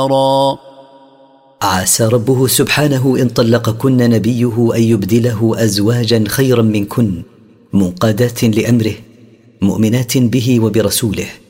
عسى ربه سبحانه إن طلقكن نبيه أن يبدله أزواجا خيرا منكن منقادات لأمره مؤمنات به وبرسوله